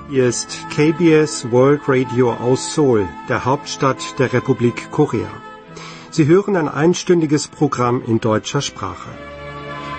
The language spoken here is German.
Hier ist KBS World Radio aus Seoul, der Hauptstadt der Republik Korea. Sie hören ein einstündiges Programm in deutscher Sprache.